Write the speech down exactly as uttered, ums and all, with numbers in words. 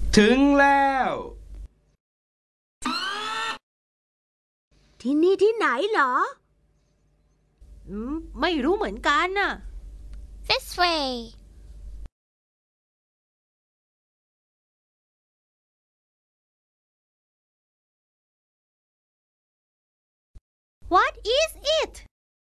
ถึงแล้วที่นี่ที่ไหนเหรออืมไม่รู้เหมือนกันน่ะ This way. What is it